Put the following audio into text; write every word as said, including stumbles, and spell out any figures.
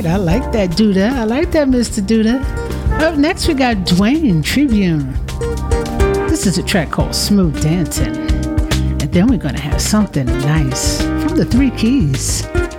right. I like that, Duda. I like that, Mister Duda. Up next, we got Dwayne Tribune. This is a track called Smooth Dancing. And then we're going to have something nice from the Three Keys.